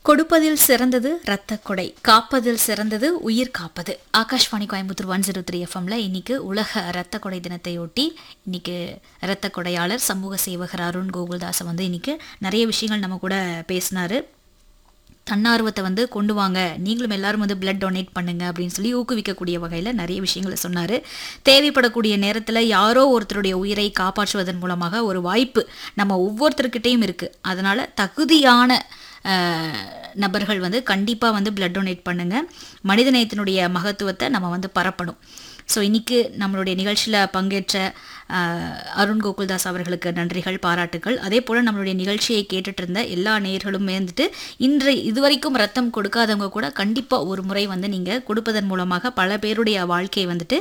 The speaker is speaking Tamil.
கொடுப்பதில் சிறந்தது இரத்த கொடை, காப்பதில் சிறந்தது உயிர் காப்பது. ஆகாஷ்வாணி கோயம்புத்தூர் 103 எஃப்எம்ல இன்னைக்கு உலக இரத்த கொடை தினத்தையொட்டி இன்னைக்கு இரத்த கொடையாளர் சமூக சேவகர் அருண் கோகுல்தாஸ் இன்னைக்கு நிறைய விஷயங்கள் நம்ம கூட பேசினாரு. தன்னார்வத்தை கொண்டு வாங்க, நீங்களும் எல்லாரும் பிளட் டொனேட் பண்ணுங்க அப்படின்னு சொல்லி ஊக்குவிக்கக்கூடிய வகையில் நிறைய விஷயங்களை சொன்னார். தேவைப்படக்கூடிய நேரத்தில் யாரோ ஒருத்தருடைய உயிரை காப்பாற்றுவதன் மூலமாக ஒரு வாய்ப்பு நம்ம ஒவ்வொருத்தருக்கிட்டையும் இருக்குது. அதனால் தகுதியான நபர்கள் கண்டிப்பாக பிளட் டொனேட் பண்ணுங்கள். மனிதநேயத்தினுடைய மகத்துவத்தை நம்ம பரப்பணும். ஸோ இன்றைக்கி நம்மளுடைய நிகழ்ச்சியில் பங்கேற்ற அருண் கோகுல்தாஸ் அவர்களுக்கு நன்றிகள், பாராட்டுகள். அதே போல் நம்மளுடைய நிகழ்ச்சியை கேட்டுட்டு இருந்த எல்லா நேயர்களுமே இதுவரைக்கும் ரத்தம் கொடுக்காதவங்க கூட கண்டிப்பாக ஒரு முறை நீங்கள் கொடுப்பதன் மூலமாக பல பேருடைய வாழ்க்கையை